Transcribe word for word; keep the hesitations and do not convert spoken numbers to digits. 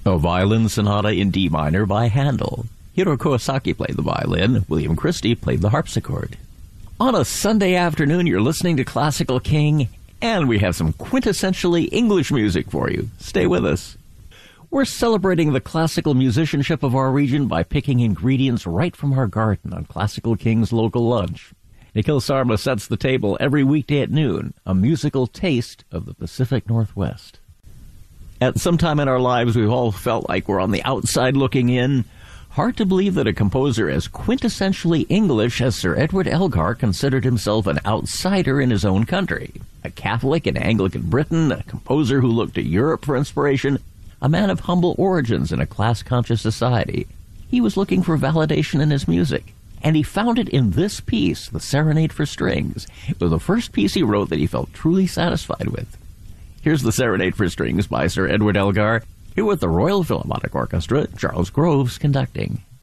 A violin sonata in D minor by Handel. Hiro Kawasaki played the violin, William Christie played the harpsichord. On a Sunday afternoon, you're listening to Classical King, and we have some quintessentially English music for you. Stay with us. We're celebrating the classical musicianship of our region by picking ingredients right from our garden on Classical King's local lunch. Nikhil Sarma sets the table every weekday at noon, a musical taste of the Pacific Northwest. At some time in our lives, we've all felt like we're on the outside looking in. Hard to believe that a composer as quintessentially English as Sir Edward Elgar considered himself an outsider in his own country. A Catholic in Anglican Britain, a composer who looked to Europe for inspiration, a man of humble origins in a class-conscious society. He was looking for validation in his music, and he found it in this piece, the Serenade for Strings. It was the first piece he wrote that he felt truly satisfied with. Here's the Serenade for Strings by Sir Edward Elgar, here with the Royal Philharmonic Orchestra, Charles Groves conducting.